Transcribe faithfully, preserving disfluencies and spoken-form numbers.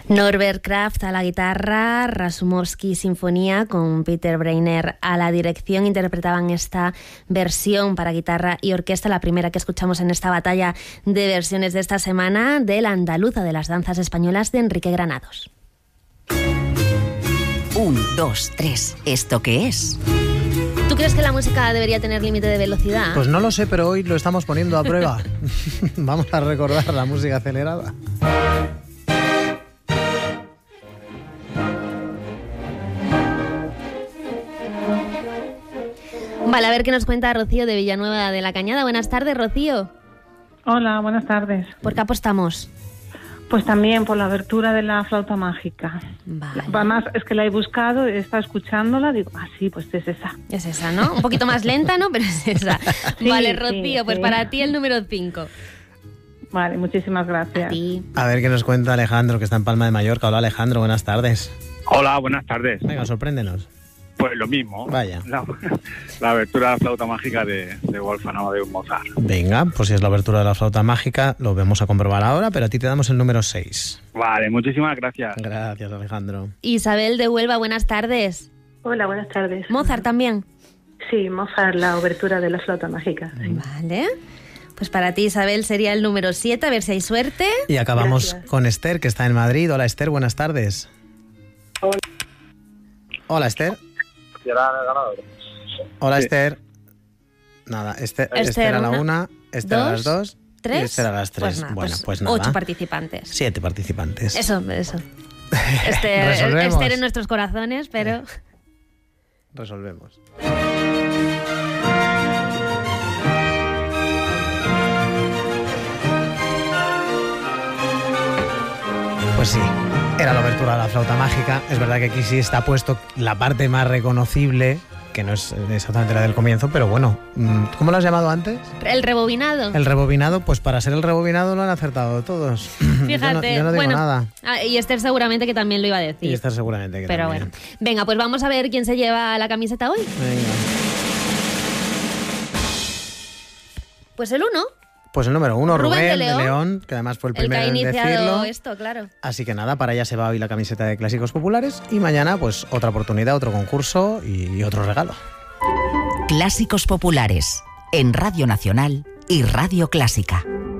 Norbert Kraft a la guitarra, Rasumowski Sinfonía con Peter Breiner a la dirección interpretaban esta versión para guitarra y orquesta, la primera que escuchamos en esta batalla de versiones de esta semana, de la andaluza de las danzas españolas de Enrique Granados. Un, dos, tres. ¿Esto qué es? ¿Tú crees que la música debería tener límite de velocidad? Pues no lo sé, pero hoy lo estamos poniendo a prueba. Vamos a recordar la música acelerada. Vale, a ver qué nos cuenta Rocío de Villanueva de la Cañada. Buenas tardes, Rocío. Hola, buenas tardes. ¿Por qué apostamos? Pues también por la abertura de la flauta mágica. Vale. Además, es que la he buscado, he estado escuchándola, digo, ah, sí, pues es esa. Es esa, ¿no? Un poquito más lenta, ¿no? Pero es esa. Sí, vale, sí, Rocío, pues sí. para ti el número cinco. Vale, muchísimas gracias. A ti. A ver qué nos cuenta Alejandro, que está en Palma de Mallorca. Hola, Alejandro, buenas tardes. Hola, buenas tardes. Venga, sorpréndenos. Pues lo mismo. Vaya. La, la abertura de la flauta mágica de, de Wolfgang Amadeus Mozart. Venga, pues si es la abertura de la flauta mágica, lo vamos a comprobar ahora, pero a ti te damos el número seis. Vale, muchísimas gracias. Gracias, Alejandro. Isabel de Huelva, buenas tardes. Hola, buenas tardes. Mozart también. Sí, Mozart, la obertura de la flauta mágica. Sí. Vale. Pues para ti, Isabel, sería el número siete, a ver si hay suerte. Y acabamos Gracias. con Esther, que está en Madrid. Hola, Esther, buenas tardes. Hola. Hola, Esther. Hola, sí. Esther. Nada, Esther, Esther, Esther a la una, una, Esther dos, a las dos tres. y Esther a las tres. Pues nada, bueno, pues, pues nada. Ocho participantes. Siete participantes. Eso, eso. Esther, Resolvemos. Esther en nuestros corazones, pero... Resolvemos. Pues sí, era la abertura de la flauta mágica. Es verdad que aquí sí está puesto la parte más reconocible, que no es exactamente la del comienzo, pero bueno, ¿cómo lo has llamado antes? El rebobinado. El rebobinado, pues para ser el rebobinado lo han acertado todos. Fíjate. Yo no, yo no digo bueno, nada. Ah, y Esther seguramente que también lo iba a decir. Y Esther seguramente que Pero también. bueno. Venga, pues vamos a ver quién se lleva la camiseta hoy. Venga. Pues el uno. Pues el número uno, Rubén Rubén, de León, de León, que además fue el El que primero ha en iniciado decirlo. esto, claro. Así que nada, para allá se va hoy la camiseta de Clásicos Populares y mañana pues otra oportunidad, otro concurso y otro regalo. Clásicos Populares, en Radio Nacional y Radio Clásica.